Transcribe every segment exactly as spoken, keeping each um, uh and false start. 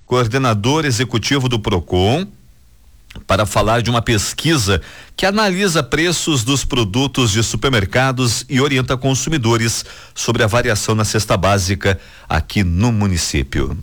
coordenador executivo do Procon, para falar de uma pesquisa que analisa preços dos produtos de supermercados e orienta consumidores sobre a variação na cesta básica aqui no município.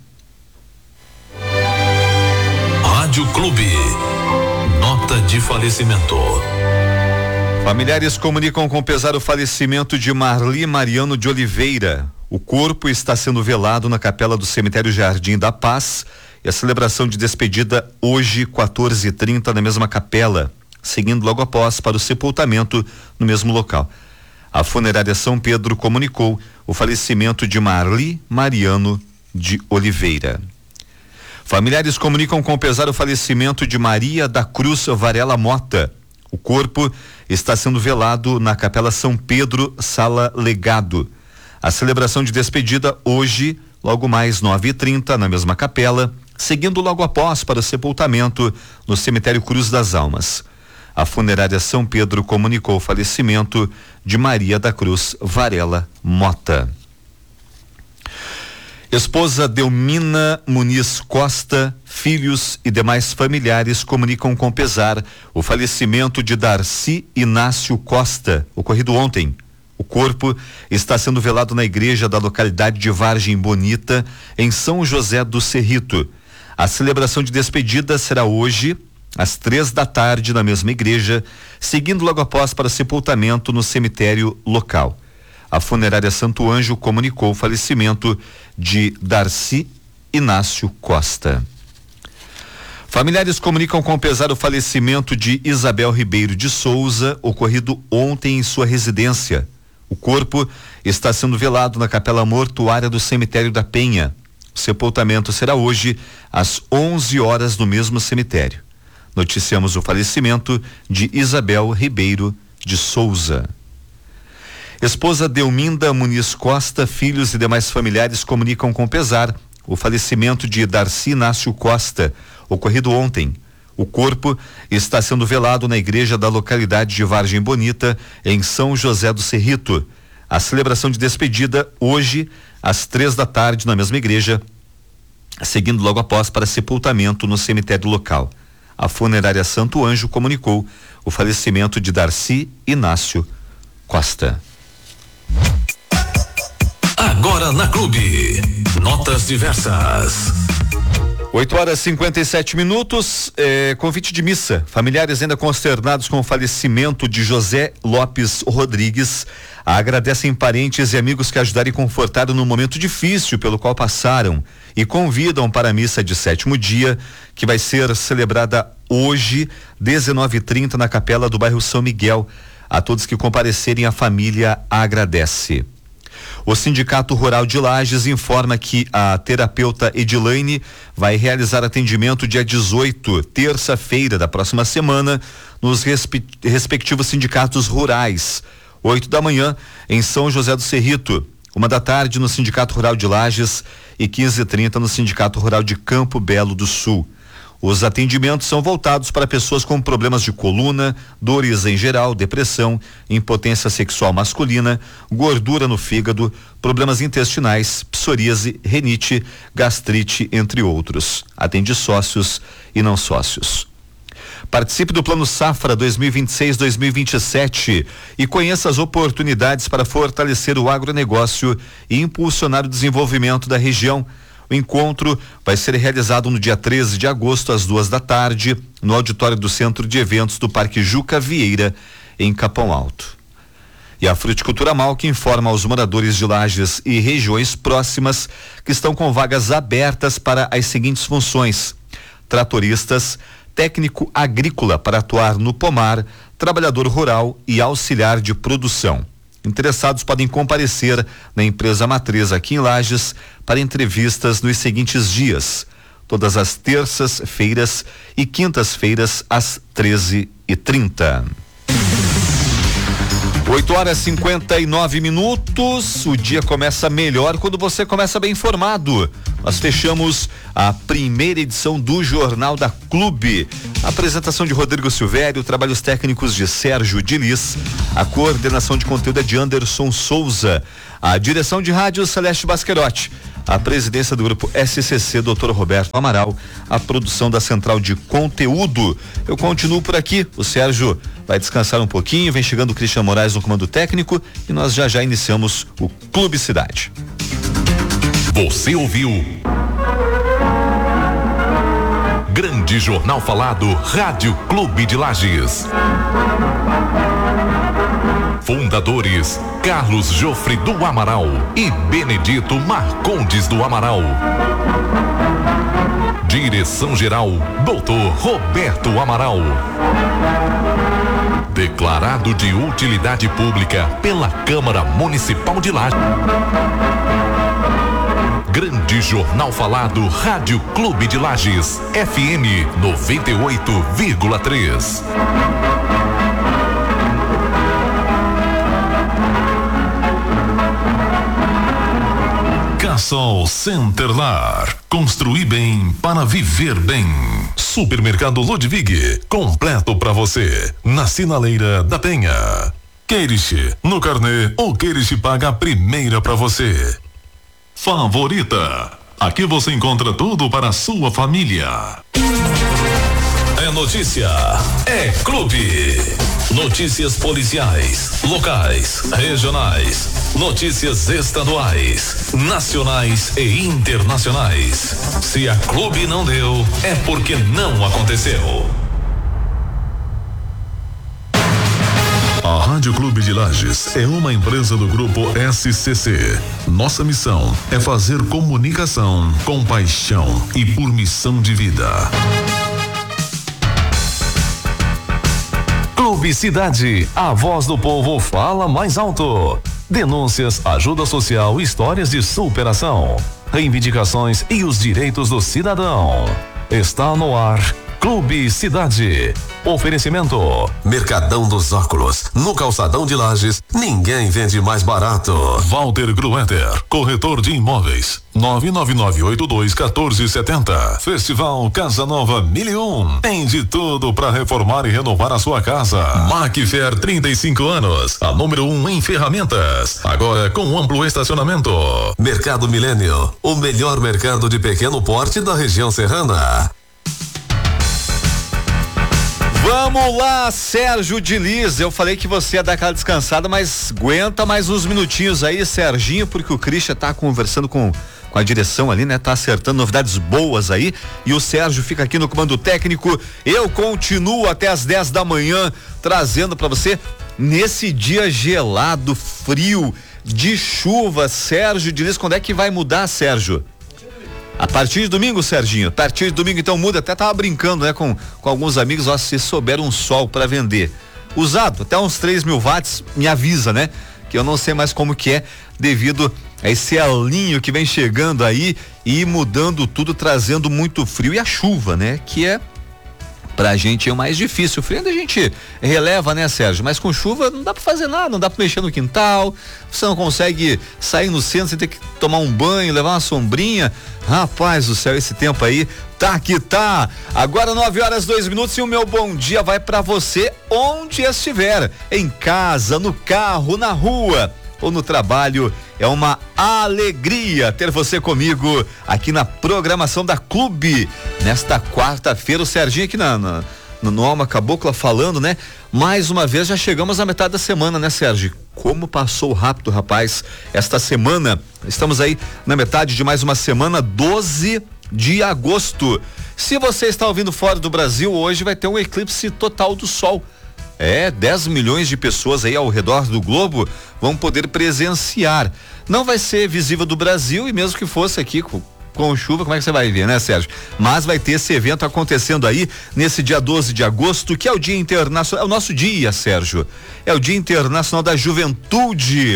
Rádio Clube. Nota de falecimento. Familiares comunicam com pesar o falecimento de Marli Mariano de Oliveira. O corpo está sendo velado na capela do cemitério Jardim da Paz. E a celebração de despedida hoje, quatorze e trinta, na mesma capela, seguindo logo após para o sepultamento no mesmo local. A funerária São Pedro comunicou o falecimento de Marli Mariano de Oliveira. Familiares comunicam com pesar o falecimento de Maria da Cruz Varela Mota. O corpo está sendo velado na capela São Pedro, sala Legado. A celebração de despedida hoje, logo mais nove e trinta, na mesma capela, seguindo logo após para o sepultamento no cemitério Cruz das Almas. A funerária São Pedro comunicou o falecimento de Maria da Cruz Varela Mota. Esposa Delmina Muniz Costa, filhos e demais familiares comunicam com pesar o falecimento de Darcy Inácio Costa, ocorrido ontem. O corpo está sendo velado na igreja da localidade de Vargem Bonita, em São José do Cerrito. A celebração de despedida será hoje, às três da tarde, na mesma igreja, seguindo logo após para sepultamento no cemitério local. A funerária Santo Anjo comunicou o falecimento de Darcy Inácio Costa. Familiares comunicam com pesar o falecimento de Isabel Ribeiro de Souza, ocorrido ontem em sua residência. O corpo está sendo velado na capela mortuária do cemitério da Penha. O sepultamento será hoje às onze horas no mesmo cemitério. Noticiamos o falecimento de Isabel Ribeiro de Souza. Esposa Delminda Muniz Costa, filhos e demais familiares comunicam com pesar o falecimento de Darcy Inácio Costa, ocorrido ontem. O corpo está sendo velado na igreja da localidade de Vargem Bonita, em São José do Cerrito. A celebração de despedida hoje, às três da tarde, na mesma igreja, seguindo logo após para sepultamento no cemitério local. A funerária Santo Anjo comunicou o falecimento de Darcy Inácio Costa. Agora na Clube, notas diversas. oito horas e cinquenta e sete minutos, eh, convite de missa. Familiares ainda consternados com o falecimento de José Lopes Rodrigues agradecem parentes e amigos que ajudaram e confortaram no momento difícil pelo qual passaram e convidam para a missa de sétimo dia, que vai ser celebrada hoje, dezenove e trinta, na capela do bairro São Miguel. A todos que comparecerem, a família agradece. O Sindicato Rural de Lages informa que a terapeuta Edilaine vai realizar atendimento dia dezoito, terça-feira da próxima semana, nos respe- respectivos sindicatos rurais. oito da manhã em São José do Cerrito, uma da tarde no Sindicato Rural de Lages e quinze e trinta no Sindicato Rural de Campo Belo do Sul. Os atendimentos são voltados para pessoas com problemas de coluna, dores em geral, depressão, impotência sexual masculina, gordura no fígado, problemas intestinais, psoríase, renite, gastrite, entre outros. Atende sócios e não sócios. Participe do Plano Safra dois mil e vinte e seis, dois mil e vinte e sete e conheça as oportunidades para fortalecer o agronegócio e impulsionar o desenvolvimento da região. O encontro vai ser realizado no dia treze de agosto, às duas da tarde, no auditório do Centro de Eventos do Parque Juca Vieira, em Capão Alto. E a Fruticultura Malc informa aos moradores de Lages e regiões próximas que estão com vagas abertas para as seguintes funções: tratoristas, técnico agrícola para atuar no pomar, trabalhador rural e auxiliar de produção. Interessados podem comparecer na empresa matriz aqui em Lages para entrevistas nos seguintes dias, todas as terças-feiras e quintas-feiras às treze e trinta. oito horas e cinquenta e nove minutos. O dia começa melhor quando você começa bem informado. Nós fechamos a primeira edição do Jornal da Clube. A apresentação de Rodrigo Silvério, trabalhos técnicos de Sérgio Diniz, a coordenação de conteúdo é de Anderson Souza, a direção de rádio Celeste Basquerotti, a presidência do grupo S C C, doutor Roberto Amaral, a produção da central de conteúdo. Eu continuo por aqui, o Sérgio vai descansar um pouquinho, vem chegando o Christian Moraes no comando técnico e nós já já iniciamos o Clube Cidade. Você ouviu Grande Jornal Falado, Rádio Clube de Lages. Fundadores Carlos Jofre do Amaral e Benedito Marcondes do Amaral. Direção-geral doutor Roberto Amaral. Declarado de utilidade pública pela Câmara Municipal de Lages. Grande Jornal Falado, Rádio Clube de Lages, F M noventa e oito vírgula três. Cassol Centerlar, construir bem para viver bem. Supermercado Ludwig, completo para você, na Sinaleira da Penha. Queirish, no carnê, ou Queirish paga a primeira para você. Favorita, aqui você encontra tudo para a sua família. É notícia, é clube. Notícias policiais, locais, regionais, notícias estaduais, nacionais e internacionais. Se a clube não deu, é porque não aconteceu. A Rádio Clube de Lages é uma empresa do grupo S C C. Nossa missão é fazer comunicação com paixão e por missão de vida. Clube Cidade, a voz do povo fala mais alto. Denúncias, ajuda social, histórias de superação, reivindicações e os direitos do cidadão. Está no ar Clube Cidade. Oferecimento Mercadão dos Óculos, no calçadão de Lages, ninguém vende mais barato. Walter Grueter, corretor de imóveis, nove nove nove oito dois um quatro sete zero. Festival Casa Nova Mil e Um, tem de tudo para reformar e renovar a sua casa. Macfair, trinta e cinco anos, a número um em ferramentas, agora com amplo estacionamento. Mercado Milênio, o melhor mercado de pequeno porte da região serrana. Vamos lá, Sérgio Diniz, eu falei que você ia dar aquela descansada, mas aguenta mais uns minutinhos aí, Serginho, porque o Christian tá conversando com, com a direção ali, né? Tá acertando novidades boas aí, e o Sérgio fica aqui no comando técnico. Eu continuo até as dez da manhã, trazendo para você, nesse dia gelado, frio, de chuva. Sérgio Diniz, quando é que vai mudar, Sérgio? A partir de domingo, Serginho, a partir de domingo então muda. Até tava brincando, né, com, com alguns amigos, ó, se souber um sol para vender usado, até uns três mil watts, me avisa, né, que eu não sei mais como que é, devido a esse alinho que vem chegando aí e mudando tudo, trazendo muito frio, e a chuva, né, que é pra gente é o mais difícil. O frio ainda a gente releva, né, Sérgio? Mas com chuva não dá pra fazer nada, não dá pra mexer no quintal, você não consegue sair no centro sem ter que tomar um banho, levar uma sombrinha. Rapaz do céu, esse tempo aí tá que tá. Agora nove horas, dois minutos, e o meu bom dia vai pra você onde estiver, em casa, no carro, na rua ou no trabalho. É uma alegria ter você comigo aqui na programação da Clube. Nesta quarta-feira, o Serginho aqui na, na, no Alma Cabocla falando, né? Mais uma vez já chegamos à metade da semana, né, Sérgio? Como passou rápido, rapaz, esta semana. Estamos aí na metade de mais uma semana, doze de agosto. Se você está ouvindo fora do Brasil, hoje vai ter um eclipse total do sol. É, dez milhões de pessoas aí ao redor do globo vão poder presenciar. Não vai ser visível do Brasil, e mesmo que fosse aqui com, com chuva, como é que você vai ver, né, Sérgio? Mas vai ter esse evento acontecendo aí nesse dia doze de agosto, que é o Dia Internacional, é o nosso dia, Sérgio. É o Dia Internacional da Juventude.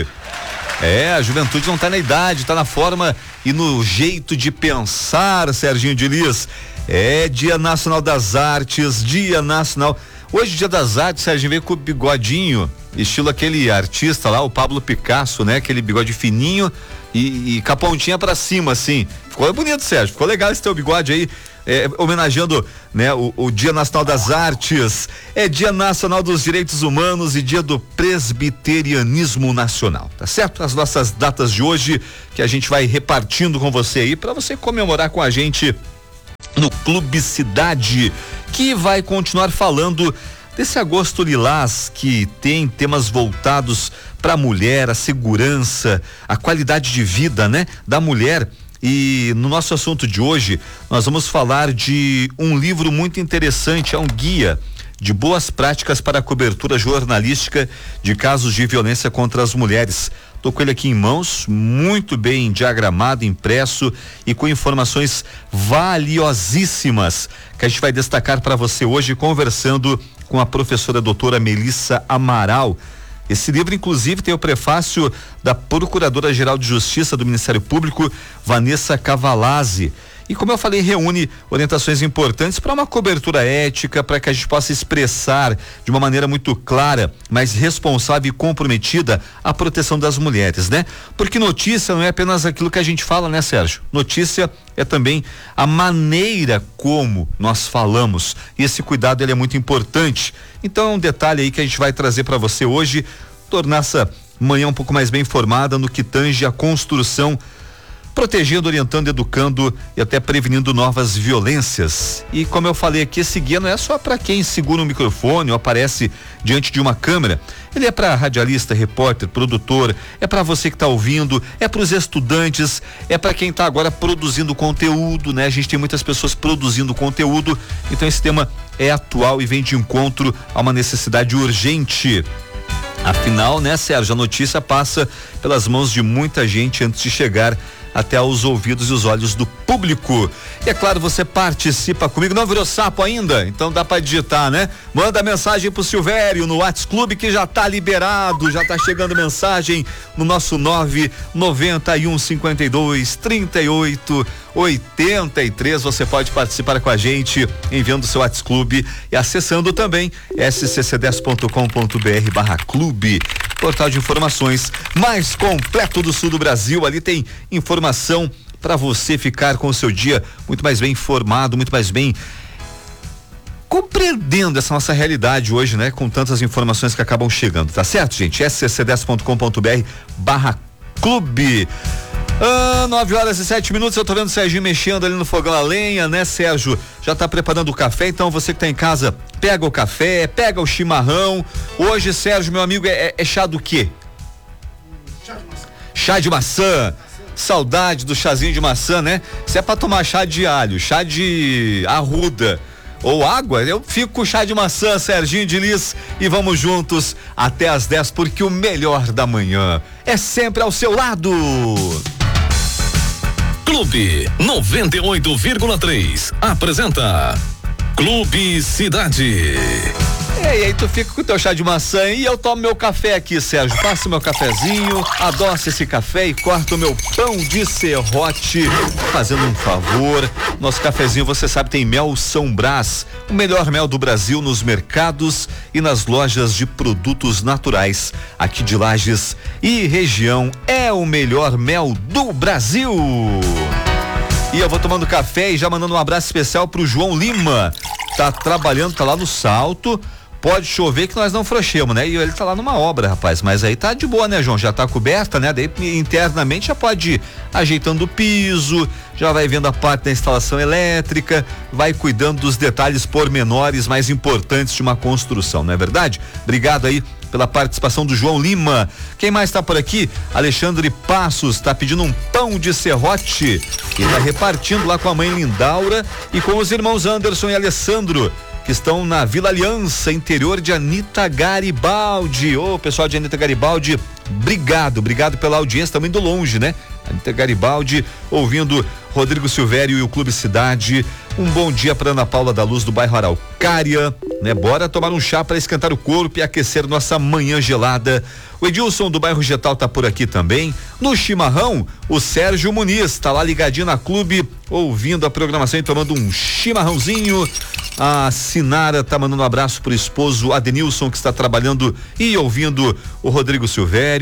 É, a juventude não tá na idade, tá na forma e no jeito de pensar, Serginho Diniz. É Dia Nacional das Artes, Dia Nacional. Hoje, Dia das Artes, Sérgio veio com o bigodinho, estilo aquele artista lá, o Pablo Picasso, né? Aquele bigode fininho e, e com a pontinha pra cima, assim. Ficou bonito, Sérgio, ficou legal esse teu bigode aí, é, homenageando, né, o, o Dia Nacional das Artes, é Dia Nacional dos Direitos Humanos e Dia do Presbiterianismo Nacional, tá certo? As nossas datas de hoje que a gente vai repartindo com você aí para você comemorar com a gente no Clube Cidade, que vai continuar falando desse agosto lilás que tem temas voltados para a mulher, a segurança, a qualidade de vida, né, da mulher. E no nosso assunto de hoje, nós vamos falar de um livro muito interessante, é um guia de boas práticas para a cobertura jornalística de casos de violência contra as mulheres. Tô com ele aqui em mãos, muito bem diagramado, impresso e com informações valiosíssimas que a gente vai destacar para você hoje, conversando com a professora doutora Melissa Amaral. Esse livro, inclusive, tem o prefácio da Procuradora-Geral de Justiça do Ministério Público, Vanessa Cavalazzi. E, como eu falei, reúne orientações importantes para uma cobertura ética, para que a gente possa expressar de uma maneira muito clara, mas responsável e comprometida a proteção das mulheres, né? Porque notícia não é apenas aquilo que a gente fala, né, Sérgio? Notícia é também a maneira como nós falamos. E esse cuidado, ele é muito importante. Então, é um detalhe aí que a gente vai trazer para você hoje, tornar essa manhã um pouco mais bem informada no que tange a construção, protegendo, orientando, educando e até prevenindo novas violências. E como eu falei aqui, esse guia não é só para quem segura um microfone ou aparece diante de uma câmera. Ele é para radialista, repórter, produtor, é para você que está ouvindo, é para os estudantes, é para quem está agora produzindo conteúdo, né? A gente tem muitas pessoas produzindo conteúdo, então esse tema é atual e vem de encontro a uma necessidade urgente. Afinal, né, Sérgio, a notícia passa pelas mãos de muita gente antes de chegar até aos ouvidos e os olhos do público. E é claro, você participa comigo. Não virou sapo ainda? Então dá pra digitar, né? Manda mensagem pro Silvério no WhatsApp Clube, que já tá liberado, já tá chegando mensagem no nosso nove noventa e um cinquenta e dois trinta e oito oitenta e três. Você pode participar com a gente enviando o seu WhatsApp Clube e acessando também s c c dez ponto com ponto b r barra clube, portal de informações mais completo do sul do Brasil. Ali tem informação para você ficar com o seu dia muito mais bem informado, muito mais bem compreendendo essa nossa realidade hoje, né? Com tantas informações que acabam chegando, tá certo, gente? s c c dez ponto com ponto b r barra clube. Ah, nove horas e sete minutos, eu tô vendo o Serginho mexendo ali no fogão a lenha, né, Sérgio? Já tá preparando o café, então você que tá em casa, pega o café, pega o chimarrão. Hoje, Sérgio, meu amigo, é, é chá do quê? Chá de maçã. Chá de maçã. Saudade do chazinho de maçã, né? Se é pra tomar chá de alho, chá de arruda ou água, eu fico com chá de maçã, Serginho de Lis, e vamos juntos até às dez, porque o melhor da manhã é sempre ao seu lado. Clube noventa e oito vírgula três apresenta Clube Cidade. E aí, tu fica com o teu chá de maçã e eu tomo meu café aqui, Sérgio. Faço meu cafezinho, adoço esse café e corto o meu pão de serrote, fazendo um favor. Nosso cafezinho, você sabe, tem mel São Brás, o melhor mel do Brasil nos mercados e nas lojas de produtos naturais aqui de Lages e região. É o melhor mel do Brasil. E eu vou tomando café e já mandando um abraço especial pro João Lima. Tá trabalhando, tá lá no Salto. Pode chover que nós não frouxemos, né? E ele tá lá numa obra, rapaz, mas aí tá de boa, né, João? Já tá coberta, né? Daí internamente já pode ir ajeitando o piso, já vai vendo a parte da instalação elétrica, vai cuidando dos detalhes pormenores mais importantes de uma construção, não é verdade? Obrigado aí pela participação do João Lima. Quem mais tá por aqui? Alexandre Passos tá pedindo um pão de serrote e tá repartindo lá com a mãe Lindaura e com os irmãos Anderson e Alessandro, que estão na Vila Aliança, interior de Anita Garibaldi. Ô, pessoal de Anita Garibaldi, obrigado, obrigado pela audiência, também do longe, né? Anita Garibaldi, ouvindo Rodrigo Silvério e o Clube Cidade. Um bom dia para Ana Paula da Luz, do bairro Araucária, né? Bora tomar um chá para esquentar o corpo e aquecer nossa manhã gelada. O Edilson do bairro Getal tá por aqui também. No chimarrão, o Sérgio Muniz tá lá ligadinho na Clube, ouvindo a programação e tomando um chimarrãozinho. A Sinara tá mandando um abraço pro esposo Adenilson, que está trabalhando e ouvindo o Rodrigo Silvério.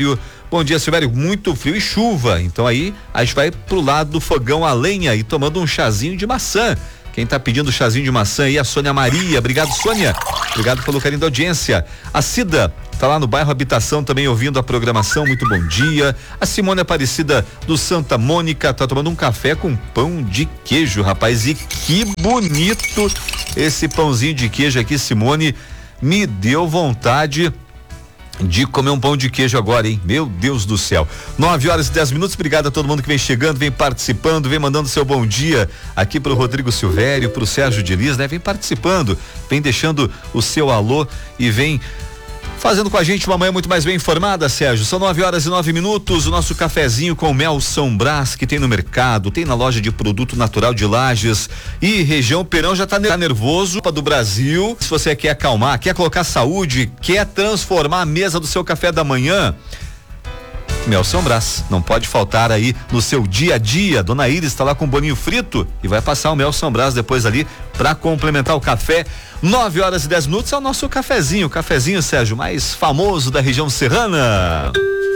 Bom dia, Silvério, muito frio e chuva, então aí a gente vai pro lado do fogão a lenha e tomando um chazinho de maçã. Quem tá pedindo chazinho de maçã aí é a Sônia Maria. Obrigado, Sônia. Obrigado pelo carinho da audiência. A Cida tá lá no bairro Habitação também ouvindo a programação. Muito bom dia. A Simone Aparecida do Santa Mônica tá tomando um café com pão de queijo, rapaz. E que bonito esse pãozinho de queijo aqui, Simone. Me deu vontade de comer um pão de queijo agora, hein? Meu Deus do céu. nove horas e dez minutos. Obrigado a todo mundo que vem chegando, vem participando, vem mandando seu bom dia aqui pro Rodrigo Silvério, pro Sérgio Diniz, né? Vem participando, vem deixando o seu alô e vem fazendo com a gente uma manhã muito mais bem informada, Sérgio. São nove horas e nove minutos. O nosso cafezinho com mel São Brás, que tem no mercado, tem na loja de produto natural de Lages e região Perão já tá nervoso do Brasil. Se você quer acalmar, quer colocar saúde, quer transformar a mesa do seu café da manhã, mel São Brás, não pode faltar aí no seu dia a dia. Dona Iris está lá com um boninho frito e vai passar o mel São Brás depois ali para complementar o café. nove horas e dez minutos é o nosso cafezinho, o cafezinho, Sérgio, mais famoso da região serrana.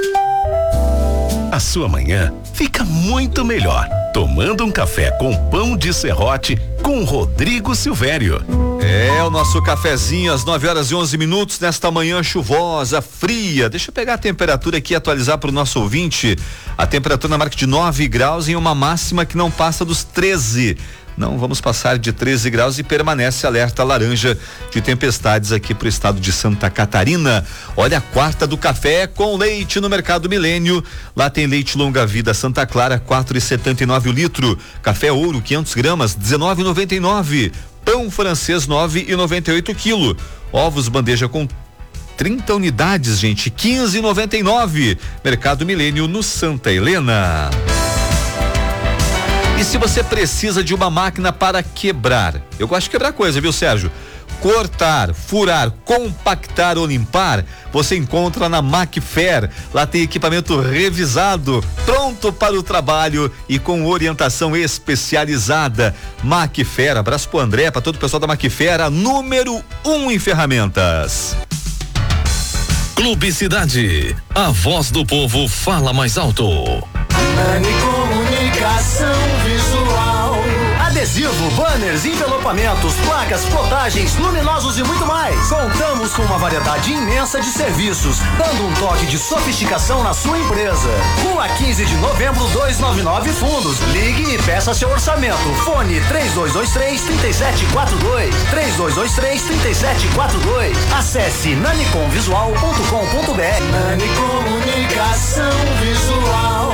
A sua manhã fica muito melhor tomando um café com pão de serrote com Rodrigo Silvério. É o nosso cafezinho às nove horas e onze minutos nesta manhã chuvosa, fria. Deixa eu pegar a temperatura aqui e atualizar para o nosso ouvinte. A temperatura na marca de nove graus em uma máxima que não passa dos treze. Não vamos passar de treze graus e permanece alerta laranja de tempestades aqui pro estado de Santa Catarina. Olha, a quarta do café com leite no Mercado Milênio. Lá tem leite longa vida Santa Clara, quatro e setenta e nove o litro. Café Ouro, quinhentos gramas, dezenove e noventa e nove. Pão francês, nove e noventa e oito quilo. Ovos bandeja com trinta unidades, gente, quinze e noventa e nove. Mercado Milênio no Santa Helena. E se você precisa de uma máquina para quebrar, eu gosto de quebrar coisa, viu, Sérgio? Cortar, furar, compactar ou limpar, você encontra na Macfer. Lá tem equipamento revisado, pronto para o trabalho e com orientação especializada. Macfer, abraço pro André, para todo o pessoal da Macfer, a número um em ferramentas. Clube Cidade, a voz do povo fala mais alto. Nani Comunicação Visual. Adesivo, banners, envelopamentos, placas, plotagens, luminosos e muito mais. Contamos com uma variedade imensa de serviços, dando um toque de sofisticação na sua empresa. Rua quinze de novembro, duzentos e noventa e nove Fundos. Ligue e peça seu orçamento. Fone três dois dois três, três sete quatro dois. três dois dois três, três sete quatro dois. Acesse nanicom visual ponto com ponto br. Nani Comunicação Visual.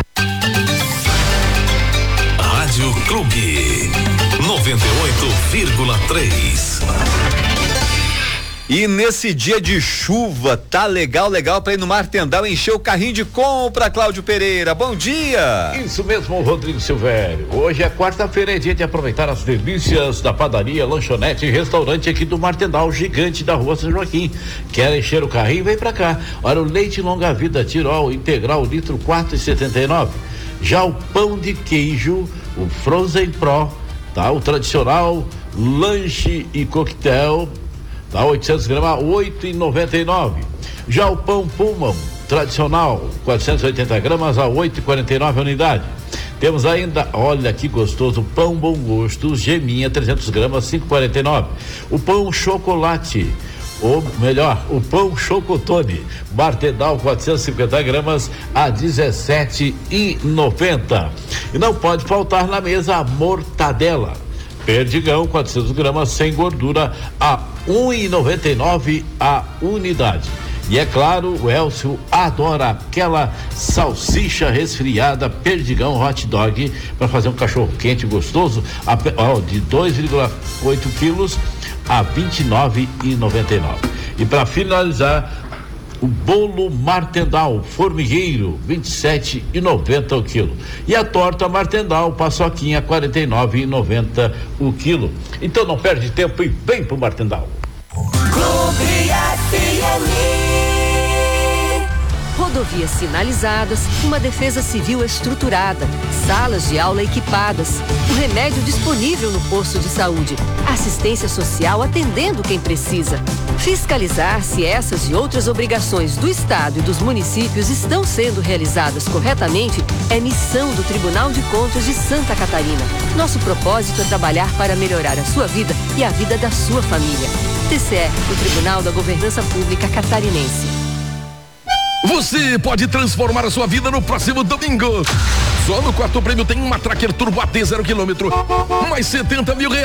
Rádio Clube noventa e oito vírgula três. E nesse dia de chuva, tá legal, legal pra ir no Martendal encher o carrinho de compra, Cláudio Pereira. Bom dia! Isso mesmo, Rodrigo Silvério. Hoje é quarta-feira, é dia de aproveitar as delícias da padaria, lanchonete e restaurante aqui do Martendal, gigante da Rua São Joaquim. Quer encher o carrinho? Vem pra cá. Olha, o leite longa vida Tirol integral, litro quatro e setenta e nove. Já o pão de queijo, o Frozen Pro, tá? O tradicional lanche e coquetel, tá? oitocentos gramas, oito e noventa e nove. Já o pão Pullman tradicional, quatrocentos e oitenta gramas, a oito e quarenta e nove a unidade. Temos ainda, olha que gostoso, pão Bom Gosto, geminha, trezentos gramas, cinco e quarenta e nove. O pão chocolate, ou melhor, o pão chocotone, Martendal, quatrocentos e cinquenta gramas, a dezessete e noventa. E não pode faltar na mesa a mortadela, Perdigão, quatrocentos gramas, sem gordura, a um e noventa e nove a unidade. E é claro, o Elcio adora aquela salsicha resfriada Perdigão Hot Dog para fazer um cachorro quente gostoso, a, ó, de dois vírgula oito quilos a vinte e nove e noventa e nove. E para finalizar, o bolo Martendal formigueiro, vinte e sete e noventa o quilo. E a torta Martendal paçoquinha, quarenta e nove e noventa o quilo. Então não perde tempo e vem pro Martendal. Clube F M. Rodovias sinalizadas, uma defesa civil estruturada, salas de aula equipadas, o remédio disponível no posto de saúde, assistência social atendendo quem precisa. Fiscalizar se essas e outras obrigações do Estado e dos municípios estão sendo realizadas corretamente é missão do Tribunal de Contas de Santa Catarina. Nosso propósito é trabalhar para melhorar a sua vida e a vida da sua família. T C E, o Tribunal da Governança Pública Catarinense. Você pode transformar a sua vida no próximo domingo. Só no quarto prêmio tem uma Tracker Turbo A T zero quilômetro, mais setenta mil reais.